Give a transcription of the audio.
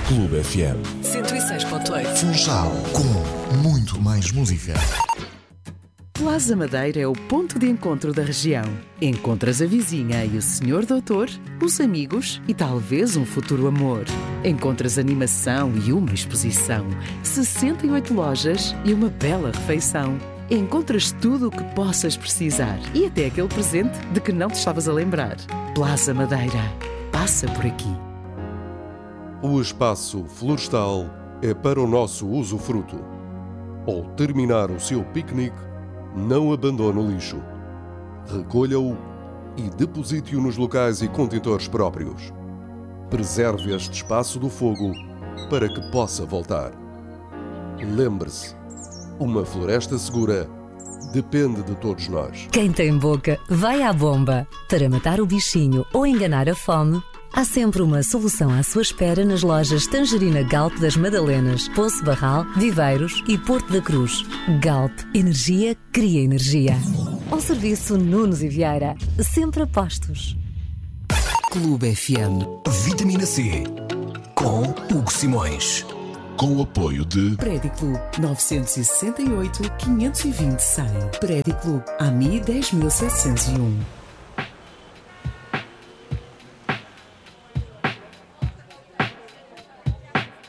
Clube FM 106.8. Funchal, com muito mais música. Plaza Madeira é o ponto de encontro da região. Encontras a vizinha e o senhor doutor, os amigos e talvez um futuro amor. Encontras animação e uma exposição, 68 lojas e uma bela refeição. Encontras tudo o que possas precisar e até aquele presente de que não te estavas a lembrar. Plaza Madeira. Passa por aqui. O espaço florestal é para o nosso usufruto. Ao terminar o seu piquenique, não abandone o lixo. Recolha-o e deposite-o nos locais e contentores próprios. Preserve este espaço do fogo para que possa voltar. Lembre-se, uma floresta segura depende de todos nós. Quem tem boca, vai à bomba. Para matar o bichinho ou enganar a fome, há sempre uma solução à sua espera nas lojas Tangerina Galp das Madalenas, Poço Barral, Viveiros e Porto da Cruz. Galp. Energia cria energia. Ao serviço Nunes e Vieira. Sempre a postos. Clube FM Vitamina C com Hugo Simões. Com o apoio de Prédio Clube 968 520 100. Prédio Clube AMI 10.701.